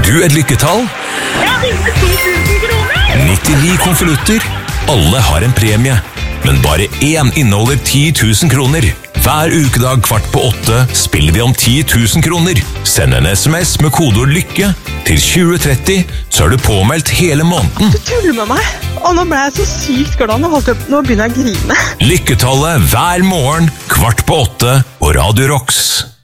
du et lykketall? Jeg vinner 10 000 kroner! 99 konvolutter. Alle har en premie, men bare én inneholder 10 000 kroner. Hver ukedag 7:15 spiller vi om 10 000 kroner. Send en SMS med kodeord LYKKE til 2030, så er du påmeldt hele måneden. Du tuller med meg, og nå ble jeg så sykt glad. Nå begynner jeg å grine. Lykketallet hver morgen 7:15 på Radio Rocks.